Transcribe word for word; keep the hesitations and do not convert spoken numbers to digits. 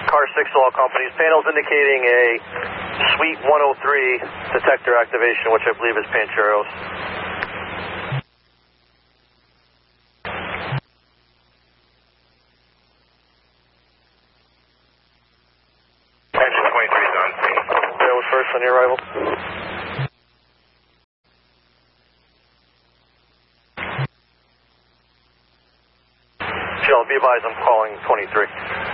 Car six to all companies. Panels indicating a Suite one oh three detector activation, which I believe is Pancheros. Engine twenty-three is on scene. That was first on your arrival. Shell, be advised I'm calling twenty-three.